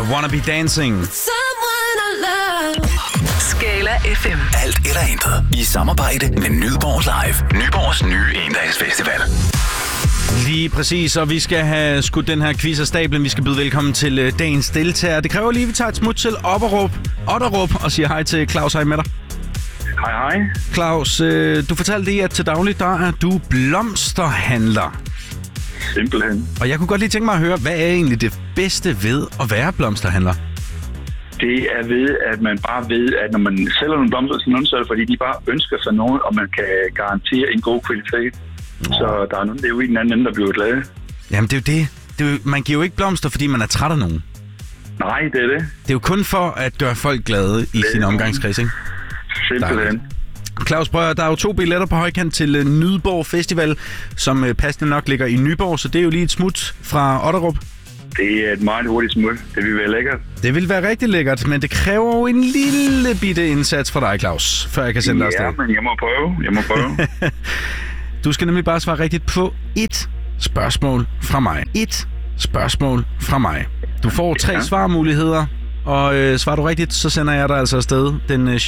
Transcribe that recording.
Wanna Be Dancing. Skala FM. Alt eller intet. I samarbejde med Nyborg Live. Nyborgs nye endagsfestival. Lige præcis, og vi skal have skudt den her quiz af stablen. Vi skal byde velkommen til dagens deltager. Det kræver lige, at vi tager et smut til Otterup og siger hej til Claus. Hej med dig. Hej, hej. Claus, du fortalte lige, at til daglig, der er du blomsterhandler. Simpelthen. Og jeg kunne godt lige tænke mig at høre, hvad er egentlig det bedste ved at være blomsterhandler? Det er ved, at man bare ved, at når man sælger nogle blomster til nogen, så er det fordi, de bare ønsker sig nogen, og man kan garantere en god kvalitet. Så der er nogen derude i den anden ende, der bliver glade. Jamen, det er jo det. Man giver jo ikke blomster, fordi man er træt af nogen. Nej, det er det. Det er jo kun for at gøre folk glade i sin omgangskreds, ikke? Simpelthen. Claus Brøger, der er jo 2 billetter på højkant til Nyborg Festival, som passende nok ligger i Nyborg, så det er jo lige et smut fra Otterup. Det er et meget hurtigt smut. Det vil være lækkert. Det vil være rigtig lækkert, men det kræver jo en lille bitte indsats fra dig, Claus, før jeg kan sende dig afsted. Ja, men jeg må prøve. Du skal nemlig bare svare rigtigt på ét spørgsmål fra mig. Ét spørgsmål fra mig. Du får 3 svarmuligheder, og svarer du rigtigt, så sender jeg dig altså afsted den